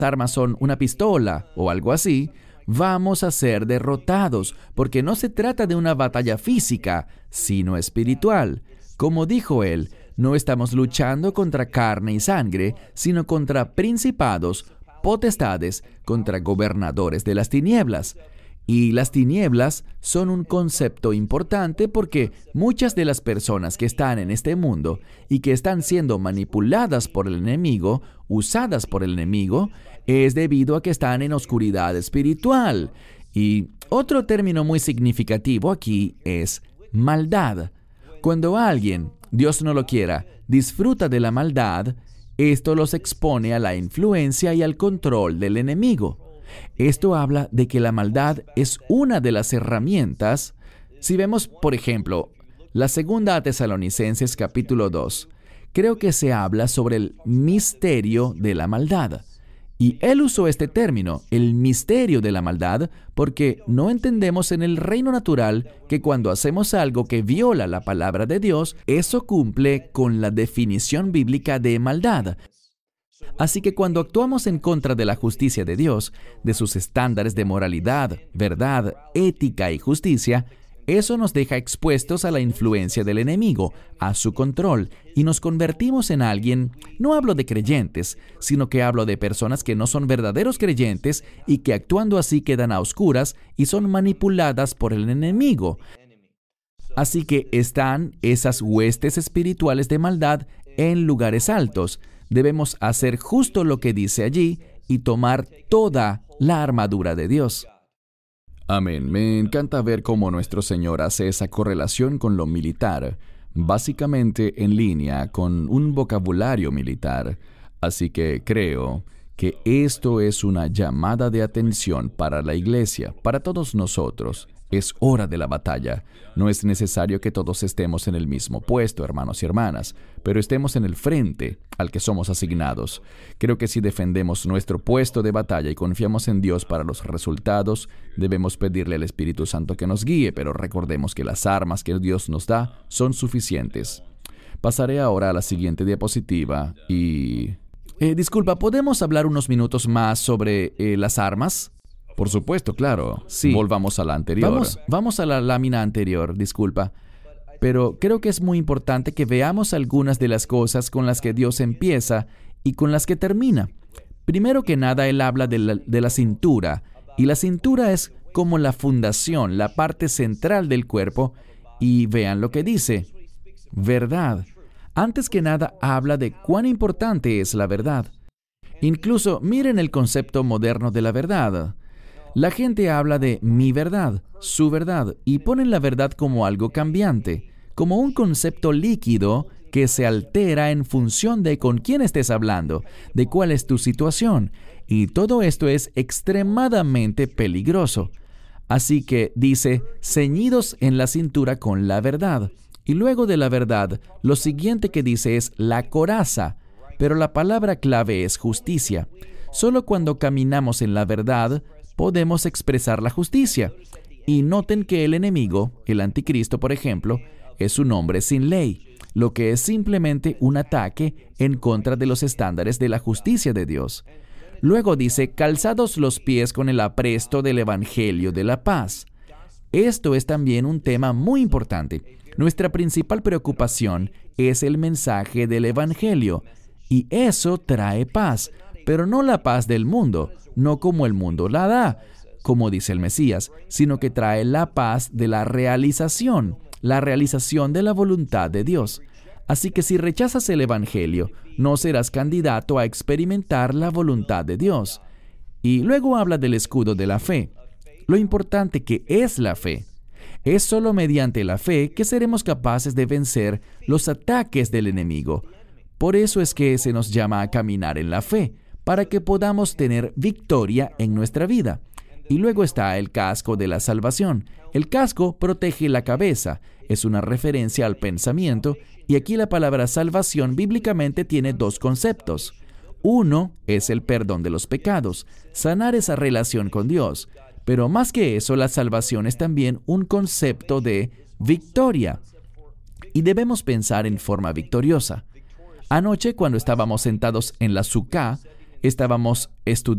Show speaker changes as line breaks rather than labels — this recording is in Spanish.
armas son una pistola o algo así, vamos a ser derrotados, porque no se trata de una batalla física, sino espiritual. Como dijo él, no estamos luchando contra carne y sangre, sino contra principados, potestades, contra gobernadores de las tinieblas. Y las tinieblas son un concepto importante porque muchas de las personas que están en este mundo y que están siendo manipuladas por el enemigo, usadas por el enemigo, es debido a que están en oscuridad espiritual. Y otro término muy significativo aquí es maldad. Cuando alguien, Dios no lo quiera, disfruta de la maldad, esto los expone a la influencia y al control del enemigo. Esto habla de que la maldad es una de las herramientas. Si vemos, por ejemplo, la segunda a Tesalonicenses capítulo 2, creo que se habla sobre el misterio de la maldad. Y él usó este término, el misterio de la maldad, porque no entendemos en el reino natural que cuando hacemos algo que viola la palabra de Dios, eso cumple con la definición bíblica de maldad. Así que cuando actuamos en contra de la justicia de Dios, de sus estándares de moralidad, verdad, ética y justicia, eso nos deja expuestos a la influencia del enemigo, a su control, y nos convertimos en alguien, no hablo de creyentes, sino que hablo de personas que no son verdaderos creyentes y que actuando así quedan a oscuras y son manipuladas por el enemigo. Así que están esas huestes espirituales de maldad en lugares altos. Debemos hacer justo lo que dice allí y tomar toda la armadura de Dios. Amén. Me encanta ver cómo nuestro Señor hace esa correlación con lo militar, básicamente en línea con un vocabulario militar. Así que creo que esto es una llamada de atención para la iglesia, para todos nosotros. Es hora de la batalla. No es necesario que todos estemos en el mismo puesto, hermanos y hermanas, pero estemos en el frente al que somos asignados. Creo que si defendemos nuestro puesto de batalla y confiamos en Dios para los resultados, debemos pedirle al Espíritu Santo que nos guíe, pero recordemos que las armas que Dios nos da son suficientes. Pasaré ahora a la siguiente diapositiva y... disculpa, ¿podemos hablar unos minutos más sobre las armas? Por supuesto, claro. Sí. Volvamos a la anterior. Vamos a la lámina anterior, disculpa. Pero creo que es muy importante que veamos algunas de las cosas con las que Dios empieza y con las que termina. Primero que nada, Él habla de la cintura. Y la cintura es como la fundación, la parte central del cuerpo. Y vean lo que dice. Verdad. Antes que nada, habla de cuán importante es la verdad. Incluso, miren el concepto moderno de la verdad. La gente habla de mi verdad, su verdad, y ponen la verdad como algo cambiante, como un concepto líquido que se altera en función de con quién estés hablando, de cuál es tu situación, y todo esto es extremadamente peligroso. Así que dice, ceñidos en la cintura con la verdad. Y luego de la verdad, lo siguiente que dice es la coraza, pero la palabra clave es justicia. Solo cuando caminamos en la verdad, podemos expresar la justicia. Y noten que el enemigo, el anticristo, por ejemplo, es un hombre sin ley, lo que es simplemente un ataque en contra de los estándares de la justicia de Dios. Luego dice, calzados los pies con el apresto del Evangelio de la paz. Esto es también un tema muy importante. Nuestra principal preocupación es el mensaje del Evangelio, y eso trae paz, pero no la paz del mundo, no como el mundo la da, como dice el Mesías, sino que trae la paz de la realización de la voluntad de Dios. Así que si rechazas el Evangelio, no serás candidato a experimentar la voluntad de Dios. Y luego habla del escudo de la fe. Lo importante que es la fe. Es solo mediante la fe que seremos capaces de vencer los ataques del enemigo. Por eso es que se nos llama a caminar en la fe, para que podamos tener victoria en nuestra vida. Y luego está el casco de la salvación. El casco protege la cabeza, es una referencia al pensamiento, y aquí la palabra salvación bíblicamente tiene dos conceptos. Uno es el perdón de los pecados, sanar esa relación con Dios. Pero más que eso, la salvación es también un concepto de victoria. Y debemos pensar en forma victoriosa. Anoche, cuando estábamos sentados en la suká, estábamos estudiando